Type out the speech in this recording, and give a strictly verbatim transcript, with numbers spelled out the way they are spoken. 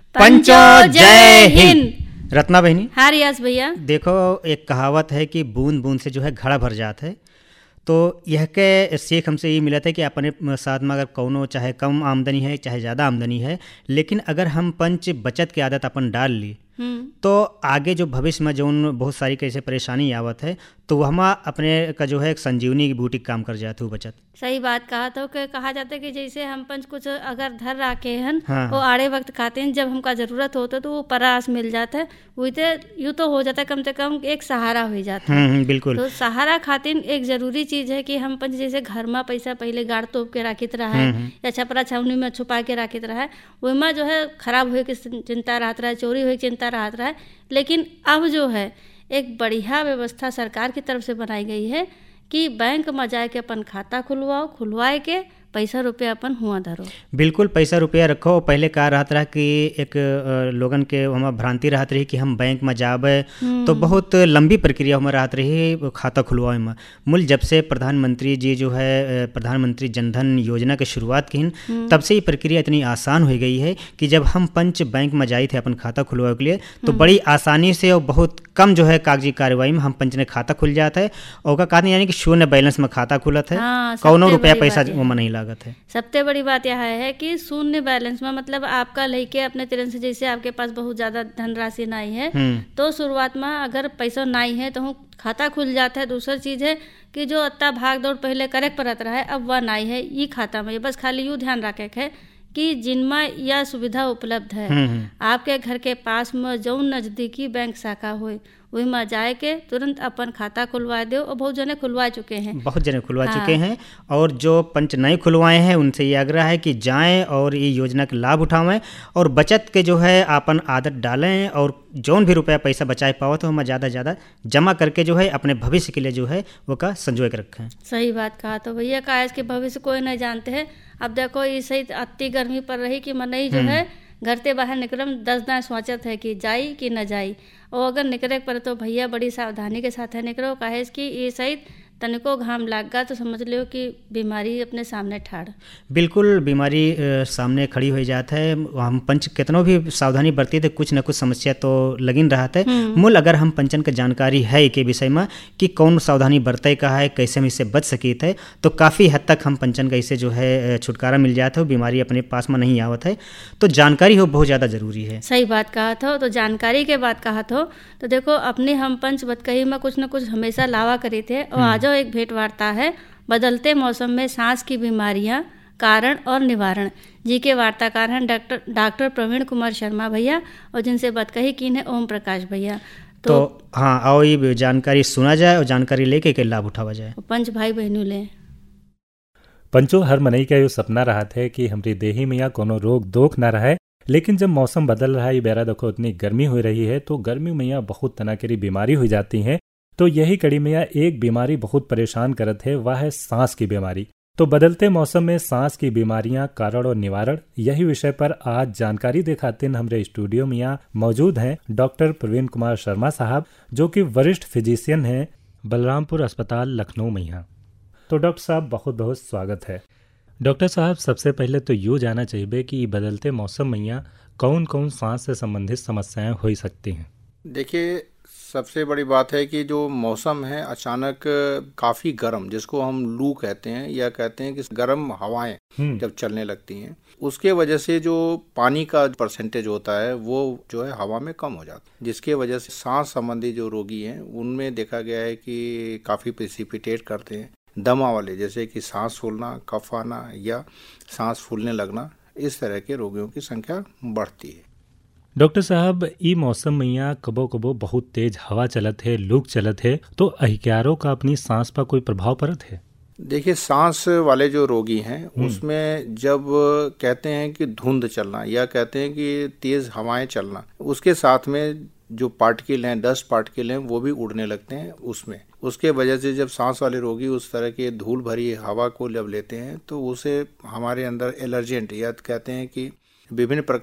पंचो जय हिंद। रत्ना बहनी। हाँ रियाज भैया। देखो, एक कहावत है कि बूंद बूंद से जो है घड़ा भर जाता है। तो यह के सीख हमसे ये मिला था कि अपने साथ में अगर कौनो चाहे कम आमदनी है चाहे ज़्यादा आमदनी है, लेकिन अगर हम पंच बचत की आदत अपन डाल ली तो आगे जो भविष्य में जो बहुत सारी कैसे परेशानी आवत है तो वह हम अपने का जो है एक संजीवनी की बूटी काम कर जाते हो बचत। सही बात कहा। तो कि कहा जाता है कि जैसे हम पंच कुछ अगर धर रखे हैं हाँ। वो आड़े वक्त खाते हैं, जब हमका जरूरत होता है तो वो परास मिल जाता है, वही यूँ तो हो जाता है, कम से कम एक सहारा हो जाता है। बिल्कुल। तो सहारा खातिर एक जरूरी चीज है कि हम पंच जैसे घर में पैसा पहले गाड़ तोप के राखित रहा है या छपरा छावनी में छुपा के राखित रहा है, वही में जो है खराब हुए की चिंता रहता है, चोरी हुए की चिंता रहता है। लेकिन अब जो है एक बढ़िया व्यवस्था सरकार की तरफ से बनाई गई है कि बैंक में जाके अपन खाता खुलवाओ, खुलवाए के पैसा रुपया अपन हुआ धरो। बिल्कुल, पैसा रुपया रखो। पहले का रहता रहा कि एक लोगन के हमारा भ्रांति रहत रही कि हम बैंक में जाबे तो बहुत लंबी प्रक्रिया हमें रहत रही खाता खुलवाए में। मूल जब से प्रधानमंत्री जी जो है प्रधानमंत्री जनधन योजना की शुरुआत की तब से ये प्रक्रिया इतनी आसान हो गई है कि जब हम पंच बैंक में जाए थे अपन खाता खुलवाए के लिए तो बड़ी आसानी से और बहुत कम जो है कागजी कार्रवाई में हम पंच ने खाता खुल जाता है। और का कारण यानी कि शून्य बैलेंस में खाता खुलत है, कौनो रुपया पैसा वो नहीं लागत है। सबसे बड़ी बात यह है कि शून्य बैलेंस में मतलब आपका लेके अपने तरह से जैसे आपके पास बहुत ज्यादा धनराशि नहीं है तो शुरुआत में अगर पैसा नहीं है तो खाता खुल जाता है। दूसरी चीज है कि जो अत्ता भाग दौड़ पहले करे पड़त रहा है अब वह नहीं है ये खाता में। बस खाली यूँ ध्यान रखे है कि जिनमें यह सुविधा उपलब्ध है आपके घर के पास में जो नजदीकी बैंक शाखा हो वही में जाए के तुरंत अपन खाता खुलवा दो। और बहुत जने खुलवा चुके हैं, बहुत जने खुलवा हाँ। चुके हैं। और जो पंच नहीं खुलवाए हैं उनसे ये आग्रह है कि जाएं और ये योजना का लाभ उठावें और बचत के जो है अपन आदत डालें और जौन भी रुपया पैसा बचाए पाओ तो हम ज़्यादा ज़्यादा जमा करके जो है अपने भविष्य के लिए जो है वो का संजोए के रखें। सही बात कहा। तो भैया का इसके भविष्य कोई नहीं जानते हैं। अब देखो ये सही अति गर्मी पर रही कि मनई जो है घर से बाहर निकलम दस दिन सोचत है कि जाई कि न जाई। और अगर निकले पर तो भैया बड़ी सावधानी के साथ है निकलो, काहे कि ये सही तनिको घाम लाग गा तो समझ लो कि बीमारी अपने सामने ठाड़। बिल्कुल, बीमारी सामने खड़ी हो जाता है। हम पंच कितनों भी सावधानी बरती थे कुछ न कुछ समस्या तो लगिन रहा है। मूल अगर हम पंचन के जानकारी है के विषय में कि कौन सावधानी बरते का है, कैसे हम इससे बच सकी थे तो काफ़ी हद तक हम पंचन का इससे जो है छुटकारा मिल जाता है, बीमारी अपने पास में नहीं आवत है। तो जानकारी हो बहुत ज़्यादा ज़रूरी है। सही बात कहा था। तो जानकारी के बात कहा था तो देखो अपने हम पंच बतकही में कुछ न कुछ हमेशा लावा करे थे। और आज एक भेंट वार्ता है बदलते मौसम में सांस की बीमारियां कारण और निवारण जी के वार्ताकार हैं डॉक्टर डॉक्टर प्रवीण कुमार शर्मा भैया और जिनसे बतकही की है ओम प्रकाश भैया। तो, तो हाँ आओ ये जानकारी सुना जाए और जानकारी लेके के लाभ उठावा जाए। पंच भाई बहनों ले पंचो हर मनई का ये सपना रहा था कि हमारी देही में या कोनो रोग दोख ना रहे, लेकिन जब मौसम बदल रहा है ये बेरा देखो इतनी गर्मी हो रही है तो गर्मी में यहाँ बहुत तरह की बीमारी हो जाती है। तो यही कड़ी में एक बीमारी बहुत परेशान करत है, वह है सांस की बीमारी। तो बदलते मौसम में सांस की बीमारियां कारण और निवारण यही विषय पर आज जानकारी दिखाते हैं हमारे स्टूडियो में यहाँ मौजूद हैं डॉक्टर प्रवीण कुमार शर्मा साहब जो कि वरिष्ठ फिजिशियन हैं बलरामपुर अस्पताल लखनऊ में यहाँ। तो डॉक्टर साहब बहुत बहुत स्वागत है। डॉक्टर साहब सबसे पहले तो यूँ जानना चाहिए कि बदलते मौसम में यहाँ कौन कौन सांस से संबंधित समस्याएं हो सकती हैं। देखिए सबसे बड़ी बात है कि जो मौसम है अचानक काफ़ी गर्म जिसको हम लू कहते हैं या कहते हैं कि गर्म हवाएं जब चलने लगती हैं उसके वजह से जो पानी का परसेंटेज होता है वो जो है हवा में कम हो जाता है, जिसके वजह से सांस संबंधी जो रोगी हैं उनमें देखा गया है कि काफ़ी प्रेसिपिटेट करते हैं। दमा वाले जैसे कि सांस फूलना, कफ आना या सांस फूलने लगना, इस तरह के रोगियों की संख्या बढ़ती है। डॉक्टर साहब ई मौसम में यहाँ कबो कबो बहुत तेज हवा चलत है, लू चलत है तो अहिक्यारों का अपनी सांस पर कोई प्रभाव पड़त है? देखिए सांस वाले जो रोगी हैं उसमें जब कहते हैं कि धुंध चलना या कहते हैं कि तेज हवाएं चलना, उसके साथ में जो पार्टिकल हैं डस्ट पार्टिकल हैं वो भी उड़ने लगते हैं उसमें। उसके वजह से जब सांस वाले रोगी उस तरह के धूल भरी हवा को जब लेते हैं तो उसे हमारे अंदर एलर्जेंट या कहते हैं कि विभिन्न प्रकार